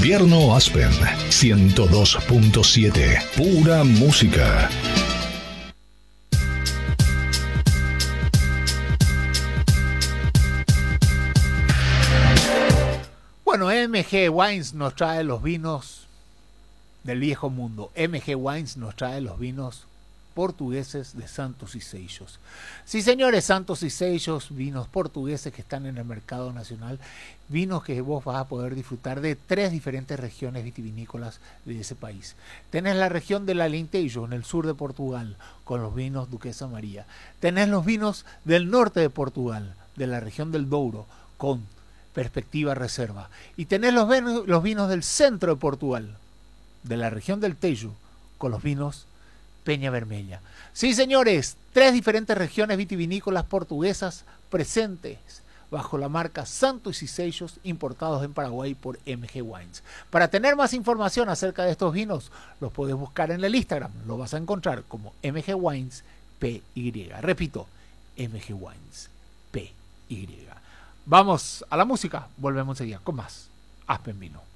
Invierno Aspen 102.7. Pura música. Bueno, MG Wines nos trae los vinos del viejo mundo. MG Wines nos trae los vinos portugueses de Santos y Seixos. Sí, señores, Santos y Seixos, vinos portugueses que están en el mercado nacional, vinos que vos vas a poder disfrutar de 3 diferentes regiones vitivinícolas de ese país. Tenés la región del Alentejo, en el sur de Portugal, con los vinos Duquesa María. Tenés los vinos del norte de Portugal, de la región del Douro, con Perspectiva Reserva. Y tenés los vinos del centro de Portugal, de la región del Tejo, con los vinos Peña Vermella. Sí, señores, 3 diferentes regiones vitivinícolas portuguesas presentes bajo la marca Santos y Seixos, importados en Paraguay por MG Wines. Para tener más información acerca de estos vinos, los podés buscar en el Instagram. Lo vas a encontrar como MG Wines PY. Repito, MG Wines PY. Vamos a la música. Volvemos enseguida con más Aspen Vino.